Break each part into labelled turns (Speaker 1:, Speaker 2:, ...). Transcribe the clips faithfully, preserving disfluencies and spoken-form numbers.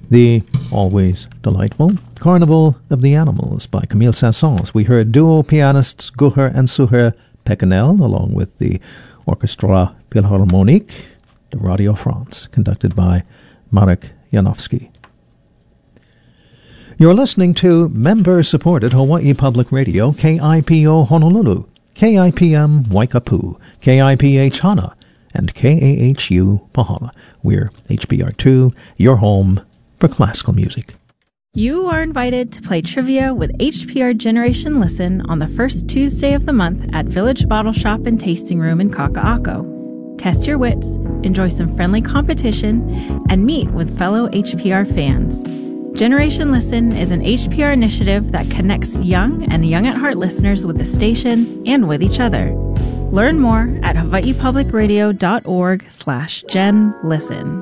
Speaker 1: The always delightful Carnival of the Animals by Camille Saint-Saëns. We heard duo pianists Guher and Suher Pecanel, along with the Orchestra Philharmonique de Radio France, conducted by Marek Janowski. You're listening to member-supported Hawaii Public Radio, K I P O Honolulu, K I P M Waikapu, K I P H Hana, and K A H U Pahala. We're H B R two, your home for classical music.
Speaker 2: You are invited to play trivia with H P R Generation Listen on the first Tuesday of the month at Village Bottle Shop and Tasting Room in Kaka'ako. Test your wits, enjoy some friendly competition, and meet with fellow H P R fans. Generation Listen is an H P R initiative that connects young and young at heart listeners with the station and with each other. Learn more at hawaiipublicradio.org slash Gen Listen.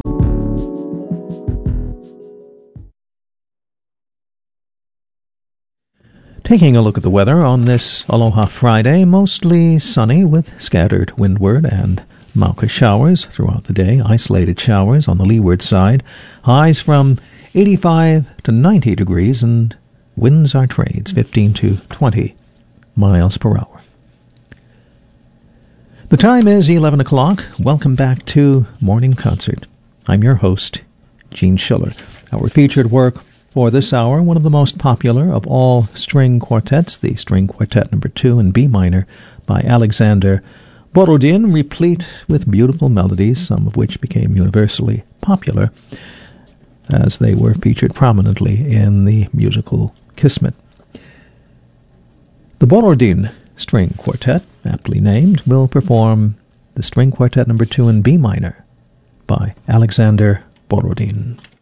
Speaker 1: Taking a look at the weather on this Aloha Friday, mostly sunny with scattered windward and Mauka showers throughout the day, isolated showers on the leeward side, highs from eighty-five to ninety degrees, and winds are trades fifteen to twenty miles per hour. The time is eleven o'clock. Welcome back to Morning Concert. I'm your host, Gene Schiller. Our featured work for this hour, one of the most popular of all string quartets, the String Quartet Number Two in B minor by Alexander Borodin, replete with beautiful melodies, some of which became universally popular as they were featured prominently in the musical Kismet. The Borodin String Quartet, aptly named, will perform the String Quartet Number Two in B minor by Alexander Borodin.